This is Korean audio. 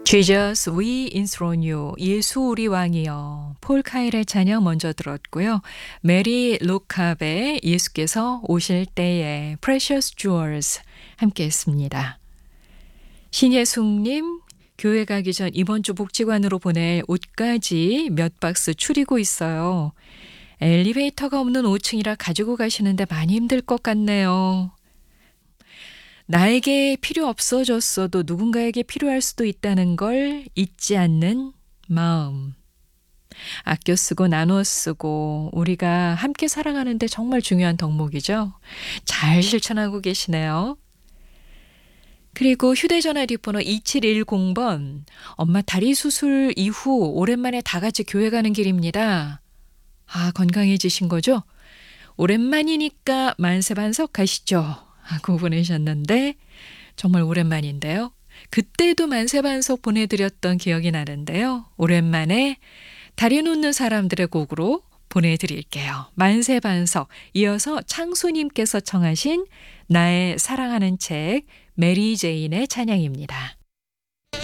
Jesus, we enthrone you. 예수 우리 왕이여. 폴 카일의 찬양 먼저 들었고요. 메리 로캅의 예수께서 오실 때에 Precious Jewels 함께 했습니다. 신예숙님, 교회 가기 전 이번 주 복지관으로 보낼 옷까지 몇 박스 추리고 있어요. 엘리베이터가 없는 5층이라 가지고 가시는데 많이 힘들 것 같네요. 나에게 필요 없어졌어도 누군가에게 필요할 수도 있다는 걸 잊지 않는 마음. 아껴 쓰고 나눠 쓰고 우리가 함께 살아가는데 정말 중요한 덕목이죠. 잘 실천하고 계시네요. 그리고 휴대전화 뒷번호 2710번. 엄마 다리 수술 이후 오랜만에 다 같이 교회 가는 길입니다. 아, 건강해지신 거죠? 오랜만이니까 만세반석 가시죠. 하고 보내셨는데 정말 오랜만인데요. 그때도 만세반석 보내드렸던 기억이 나는데요. 오랜만에 다리 놓는 사람들의 곡으로 보내드릴게요. 만세반석. 이어서 창수님께서 청하신 나의 사랑하는 책 메리 제인의 찬양입니다.